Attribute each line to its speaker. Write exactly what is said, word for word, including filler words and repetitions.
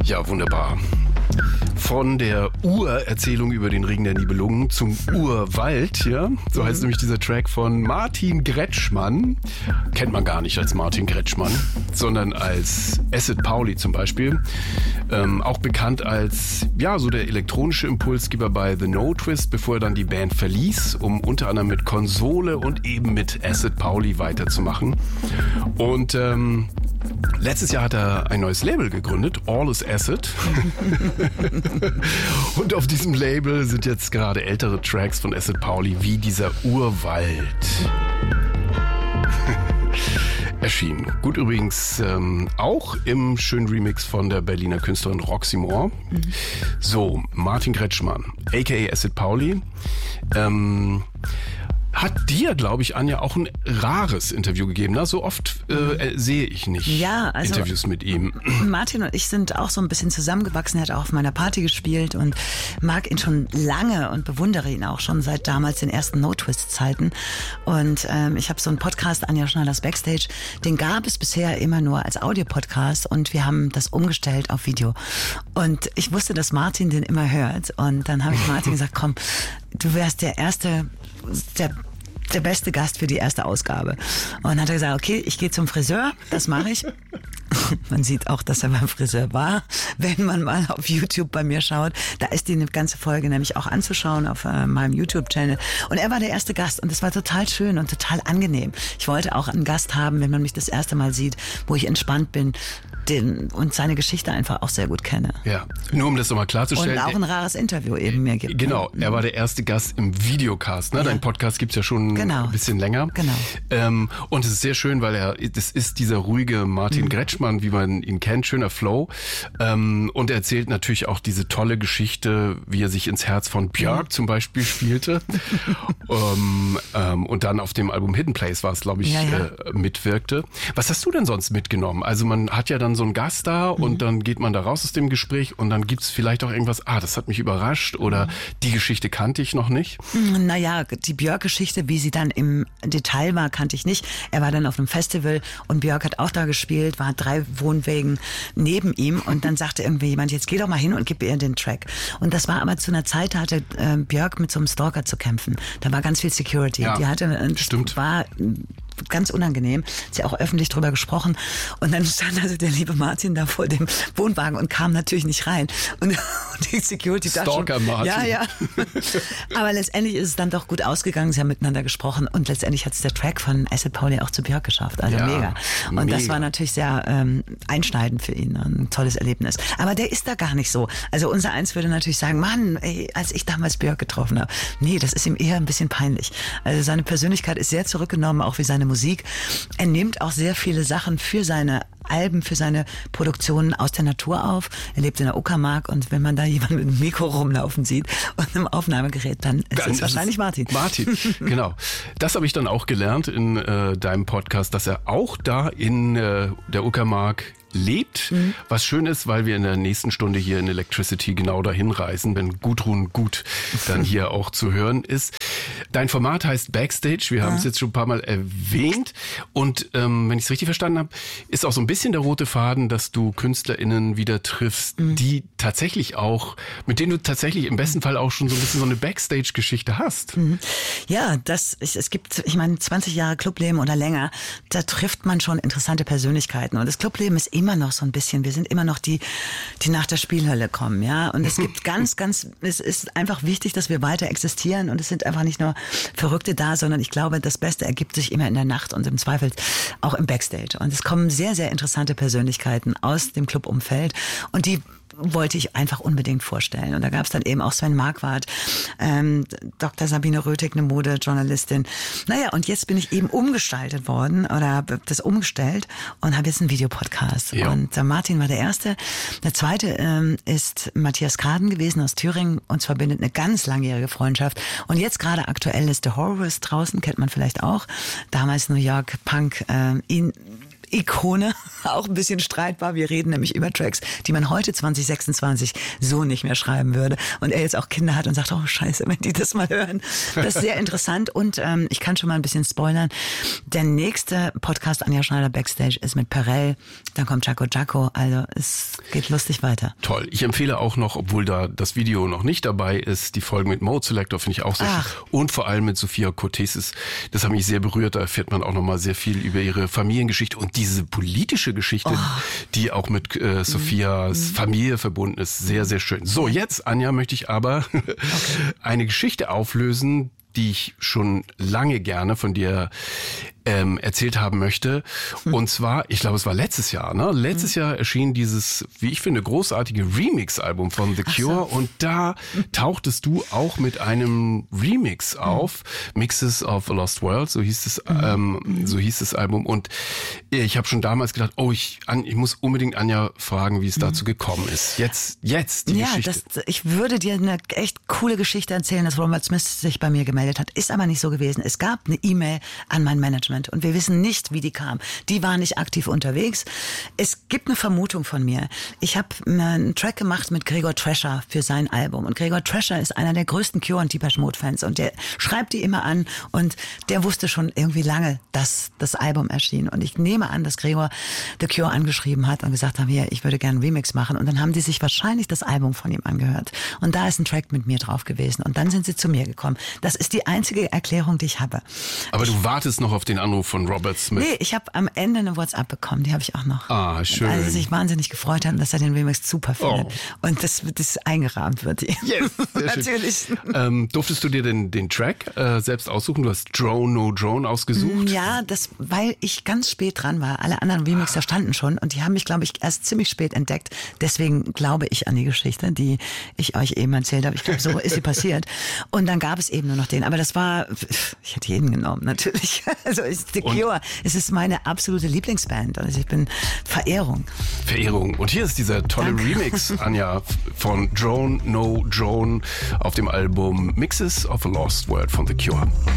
Speaker 1: Ja, wunderbar. Von der Urerzählung über den Ring der Nibelungen zum Urwald, ja. So heißt nämlich dieser Track von Martin Kretschmann. Kennt man gar nicht als Martin Kretschmann, sondern als Acid Pauli zum Beispiel. Ähm, auch bekannt als, ja, so der elektronische Impulsgeber bei The No Twist, bevor er dann die Band verließ, um unter anderem mit Konsole und eben mit Acid Pauli weiterzumachen. Und ähm, letztes Jahr hat er ein neues Label gegründet, All is Acid. Und auf diesem Label sind jetzt gerade ältere Tracks von Acid Pauli wie dieser Urwald erschienen. Gut, übrigens ähm, auch im schönen Remix von der Berliner Künstlerin Roxy Moore. Mhm. So, Martin Kretschmann, aka Acid Pauli, ähm, hat dir, glaube ich, Anja, auch ein rares Interview gegeben. Ne? So oft äh, sehe ich nicht
Speaker 2: ja, also
Speaker 1: Interviews mit ihm.
Speaker 2: Martin und ich sind auch so ein bisschen zusammengewachsen. Er hat auch auf meiner Party gespielt und mag ihn schon lange und bewundere ihn auch schon seit damals den ersten No-Twist-Zeiten. Und ähm, ich habe so einen Podcast, Anja Schneiders Backstage, den gab es bisher immer nur als Audio-Podcast und wir haben das umgestellt auf Video. Und ich wusste, dass Martin den immer hört. Und dann habe ich Martin gesagt, komm, du wärst der erste, der der beste Gast für die erste Ausgabe. Und dann hat er gesagt, okay, ich gehe zum Friseur, das mache ich. Man sieht auch, dass er beim Friseur war, wenn man mal auf YouTube bei mir schaut. Da ist die ganze Folge nämlich auch anzuschauen auf äh, meinem YouTube-Channel. Und er war der erste Gast und das war total schön und total angenehm. Ich wollte auch einen Gast haben, wenn man mich das erste Mal sieht, wo ich entspannt bin, den, und seine Geschichte einfach auch sehr gut kenne.
Speaker 1: Ja, nur um das nochmal klarzustellen.
Speaker 2: Und auch ein rares Interview eben mir gibt.
Speaker 1: Genau, er war der erste Gast im Videocast. Ne? Ja. Dein Podcast gibt's ja schon genau. ein bisschen länger.
Speaker 2: Genau.
Speaker 1: Ähm, und es ist sehr schön, weil er, das ist dieser ruhige Martin mhm. Kretschmann, wie man ihn kennt, schöner Flow. Ähm, und er erzählt natürlich auch diese tolle Geschichte, wie er sich ins Herz von Björk mhm. zum Beispiel spielte. um, ähm, und dann auf dem Album Hidden Place war es, glaube ich, ja, ja. Äh, mitwirkte. Was hast du denn sonst mitgenommen? Also man hat ja dann so einen Gast da und mhm. dann geht man da raus aus dem Gespräch und dann gibt's vielleicht auch irgendwas, ah, das hat mich überrascht oder mhm. die Geschichte kannte ich noch nicht.
Speaker 2: Naja, die Björk-Geschichte, wie sie dann im Detail war, kannte ich nicht. Er war dann auf einem Festival und Björk hat auch da gespielt, war drei Wohnwegen neben ihm und dann sagte irgendwie jemand, jetzt geh doch mal hin und gib ihr den Track. Und das war aber zu einer Zeit, da hatte äh, Björk mit so einem Stalker zu kämpfen. Da war ganz viel Security.
Speaker 1: Ja,
Speaker 2: die hatte, äh,
Speaker 1: stimmt.
Speaker 2: War ganz unangenehm. Sie hat auch öffentlich drüber gesprochen. Und dann stand also der liebe Martin da vor dem Wohnwagen und kam natürlich nicht rein. Und, und die Security da schon.
Speaker 1: Stalker Martin.
Speaker 2: Ja, ja. Aber letztendlich ist es dann doch gut ausgegangen. Sie haben miteinander gesprochen. Und letztendlich hat es der Track von Acid Pauli auch zu Björk geschafft. Also ja, mega. Und mega. Das war natürlich sehr ähm, einschneidend für ihn. Ein tolles Erlebnis. Aber der ist da gar nicht so. Also unser Eins würde natürlich sagen, Mann, ey, als ich damals Björk getroffen habe. Nee, das ist ihm eher ein bisschen peinlich. Also seine Persönlichkeit ist sehr zurückgenommen, auch wie seine Musik. Er nimmt auch sehr viele Sachen für seine Alben, für seine Produktionen aus der Natur auf. Er lebt in der Uckermark und wenn man da jemanden mit einem Mikro rumlaufen sieht und einem Aufnahmegerät, dann ist dann es ist wahrscheinlich Martin.
Speaker 1: Martin, genau. Das habe ich dann auch gelernt in äh, deinem Podcast, dass er auch da in äh, der Uckermark lebt, mhm. was schön ist, weil wir in der nächsten Stunde hier in Electricity genau dahin reisen, wenn Gudrun Gut dann hier auch zu hören ist. Dein Format heißt Backstage, wir ja. haben es jetzt schon ein paar Mal erwähnt und ähm, wenn ich es richtig verstanden habe, ist auch so ein bisschen der rote Faden, dass du KünstlerInnen wieder triffst, mhm. die tatsächlich auch, mit denen du tatsächlich im besten Fall auch schon so ein bisschen so eine Backstage-Geschichte hast.
Speaker 2: Mhm. Ja, das es, es gibt, ich meine, zwanzig Jahre Clubleben oder länger, da trifft man schon interessante Persönlichkeiten und das Clubleben ist immer noch so ein bisschen, wir sind immer noch die, die nach der Spielhölle kommen, ja. Und es gibt ganz, ganz, es ist einfach wichtig, dass wir weiter existieren und es sind einfach nicht nur Verrückte da, sondern ich glaube, das Beste ergibt sich immer in der Nacht und im Zweifel auch im Backstage. Und es kommen sehr, sehr interessante Persönlichkeiten aus dem Clubumfeld und die wollte ich einfach unbedingt vorstellen. Und da gab es dann eben auch Sven Marquardt, ähm, Doktor Sabine Röthig, eine Modejournalistin. Naja, und jetzt bin ich eben umgestaltet worden oder habe das umgestellt und habe jetzt einen Videopodcast. Ja. Und äh, Martin war der Erste. Der Zweite ähm, ist Matthias Kaden gewesen aus Thüringen. Uns verbindet eine ganz langjährige Freundschaft. Und jetzt gerade aktuell ist The Horrors draußen, kennt man vielleicht auch. Damals New York Punk, äh, ihn Ikone, auch ein bisschen streitbar. Wir reden nämlich über Tracks, die man heute zwanzig sechsundzwanzig so nicht mehr schreiben würde. Und er jetzt auch Kinder hat und sagt, oh scheiße, wenn die das mal hören. Das ist sehr interessant und ähm, ich kann schon mal ein bisschen spoilern. Der nächste Podcast Anja Schneider Backstage ist mit Perel, dann kommt Jaco Jaco, also es geht lustig weiter.
Speaker 1: Toll. Ich empfehle auch noch, obwohl da das Video noch nicht dabei ist, die Folge mit Mode Selector finde ich auch sehr
Speaker 2: Ach.
Speaker 1: schön. Und vor allem mit Sophia Cortesis. Das hat mich sehr berührt. Da erfährt man auch noch mal sehr viel über ihre Familiengeschichte und diese politische Geschichte, oh. die auch mit äh, Sophias mhm. Familie verbunden ist. Sehr, sehr schön. So, jetzt, Anja, möchte ich aber okay. eine Geschichte auflösen, die ich schon lange gerne von dir ähm, erzählt haben möchte. Hm. Und zwar, ich glaube, es war letztes Jahr, ne? Letztes hm. Jahr erschien dieses, wie ich finde, großartige Remix-Album von The Cure. So. Und da tauchtest du auch mit einem Remix auf. Hm. Mixes of a Lost World, so hieß es, hm. ähm, so hieß das Album. Und ich habe schon damals gedacht, oh, ich, ich muss unbedingt Anja fragen, wie es hm. dazu gekommen ist. Jetzt, jetzt die
Speaker 2: ja,
Speaker 1: Geschichte.
Speaker 2: Das, ich würde dir eine echt coole Geschichte erzählen, dass Robert Smith sich bei mir gemeldet hat. Ist aber nicht so gewesen. Es gab eine E-Mail an mein Management und wir wissen nicht, wie die kam. Die war nicht aktiv unterwegs. Es gibt eine Vermutung von mir. Ich habe einen Track gemacht mit Gregor Trescher für sein Album und Gregor Trescher ist einer der größten Cure und Depeche Mode Fans und der schreibt die immer an und der wusste schon irgendwie lange, dass das Album erschien und ich nehme an, dass Gregor The Cure angeschrieben hat und gesagt hat, ja, ich würde gerne einen Remix machen und dann haben die sich wahrscheinlich das Album von ihm angehört und da ist ein Track mit mir drauf gewesen und dann sind sie zu mir gekommen. Das ist die einzige Erklärung, die ich habe.
Speaker 1: Aber
Speaker 2: ich,
Speaker 1: du wartest noch auf den Anruf von Robert Smith.
Speaker 2: Nee, ich habe am Ende eine WhatsApp bekommen, die habe ich auch noch.
Speaker 1: Ah, schön.
Speaker 2: Weil sie sich wahnsinnig gefreut haben, dass er den Remix super findet. Oh. Und das, das eingerahmt wird.
Speaker 1: Yes,
Speaker 2: natürlich.
Speaker 1: Ähm, durftest du dir den, den Track äh, selbst aussuchen? Du hast Drone, No Drone ausgesucht?
Speaker 2: Ja, das, weil ich ganz spät dran war. Alle anderen Remixer standen schon und die haben mich, glaube ich, erst ziemlich spät entdeckt. Deswegen glaube ich an die Geschichte, die ich euch eben erzählt habe. Ich glaube, so ist sie passiert. Und dann gab es eben nur noch den. Aber das war, ich hätte jeden genommen, natürlich. Also ist The Cure. Es ist meine absolute Lieblingsband. Also ich bin Verehrung.
Speaker 1: Verehrung. Und hier ist dieser tolle Danke. Remix, Anja, von Drone, No Drone auf dem Album Mixes of a Lost World von The Cure.